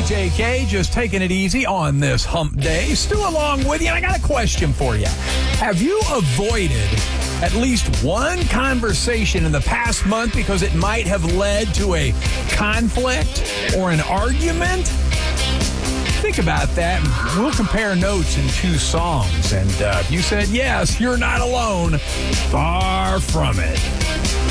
JK, just taking it easy on this hump day. Stu along with you, and I got a question for you. Have you avoided at least one conversation in the past month because it might have led to a conflict or an argument? Think about that. We'll compare notes in 2 songs. And you said, yes, you're not alone. Far from it.